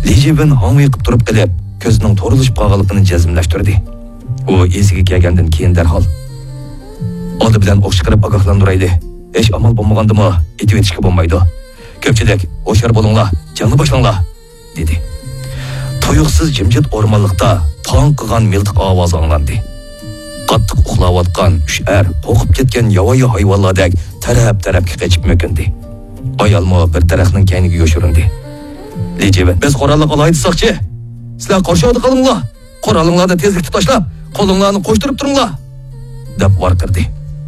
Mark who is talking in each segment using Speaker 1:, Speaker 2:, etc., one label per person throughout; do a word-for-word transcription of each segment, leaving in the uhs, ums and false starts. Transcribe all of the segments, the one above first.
Speaker 1: Li Jiwen hangıйqib turib qilib, ko'zining to'rilishib qolganligini jazmlashtirdi. U esiga kelgandan keyin darhol oldi bilan o'q chiqarib ogohlantiraydi. Hech amal bo'lmagandimi, etib etishga bo'lmaydi. Ko'pchilik, o'shar bo'linglar, jangni boshlanglar, dedi. Tuyuqsiz jimjit o'rmonlikda tong qilgan miltiq ovozi anglandi. Qattiq uxlayotgan uch er qo'rqib ketgan yovvoyi hayvonlardek taraf-tarafga qochib mo'kindi. Ayolmo bir daraxtning kayniga yo'shirindi. Li Jiwen, biz qurolni olaydi soqchi. Sizlar qarshi oldi qilinglar. Qurolinglarni tezlikda tashlab, qo'linglarni qo'shtirib turinglar, deb varqirdi.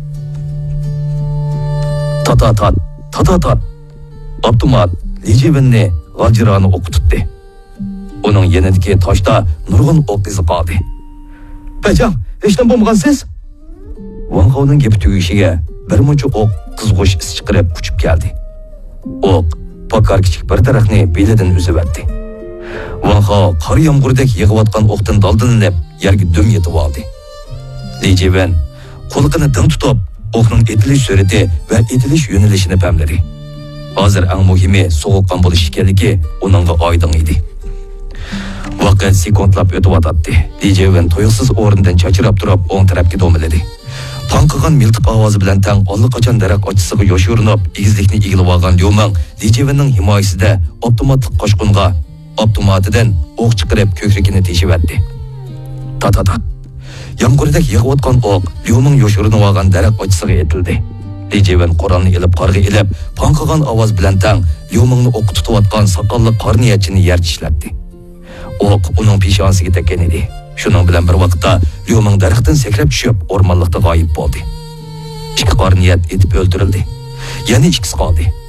Speaker 1: Ta-ta-ta, ta-ta-ta. Abdumat Li Jiwenni g'ajirani o'qitdi. Uning yanidagi toshda nurg'un o'q izi qoldi. "Bajam, hech nima bo'lmagansiz?" Wang Haoning gapi tugishiga bir muncha o'q qizg'ish is chiqarib uchib keldi. O'q pakar kichik bir daraxtni belidan uzib o'tdi. Wang Hao qor yomg'irdak yig'ayotgan o'qdan daldinib yerga dum yetib oldi. Li Jiwen qo'lini dim tutib, o'qning etilish surati va etilish yo'nalishini pamladi. Hozir eng muhimi so'g'uqqan bo'lish ekanligi uningga oydin edi. Vaqt sekundlab o'tib o'tdi. Li Jiwen to'yuqsiz o'rnidan chachirab turib, o'ng tarafga do'miladi. Tanqigan miltiq ovozi bilan tang allaqachon daraxt ochisiga yo'shirinib, egizlikni egilib olgan Liu Meng Li Jiwenning himoyasida avtomatik qo'shqinga avtomatidan o'q chiqarib ko'kragini teshib o'tdi. Ta-ta-ta. Yomg'irdak yig'ayotgan o'q Liu Meng yo'shirinib olgan daraxt ochisiga etildi. Li Jiwen Qur'onni ilib qarg'a ilib, tanqigan ovoz bilan tang Liu Mengni o'q tutayotgan soqolli qarniyatchini yer tishlatdi. O'q uning peshonasiga tekkan edi. Shuning bilan bir vaqtda Liu Meng daraxtdan sakrab tushib, o'rmonlikda g'oyib bo'ldi. Ikki qarniyat etib o'ldirildi. Yana ikkisi qoldi.